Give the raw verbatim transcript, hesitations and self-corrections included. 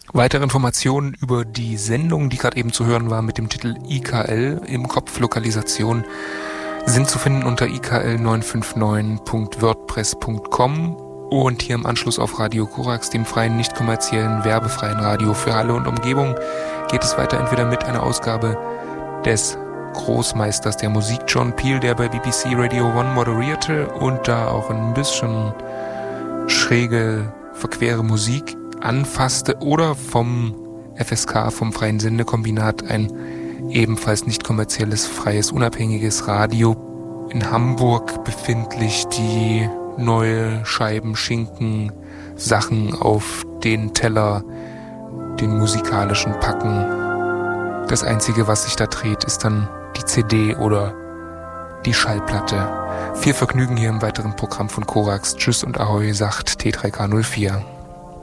Weitere Informationen über die Sendung, die gerade eben zu hören war, mit dem Titel I K L im Kopf Lokalisation, sind zu finden unter i k l neun fünf neun punkt wordpress punkt com und hier im Anschluss auf Radio Korax, dem freien, nicht kommerziellen, werbefreien Radio für Halle und Umgebung, geht es weiter entweder mit einer Ausgabe des Großmeisters der Musik John Peel, der bei B B C Radio One moderierte und da auch ein bisschen schräge, verquere Musik anfasste, oder vom F S K, vom Freien Sendekombinat, ein ebenfalls nicht kommerzielles, freies, unabhängiges Radio in Hamburg befindlich, die neue Scheiben, Schinken, Sachen auf den Teller, den musikalischen packen. Das Einzige, was sich da dreht, ist dann die C D oder die Schallplatte. Viel Vergnügen hier im weiteren Programm von Korax. Tschüss und Ahoi, sagt T drei K null vier.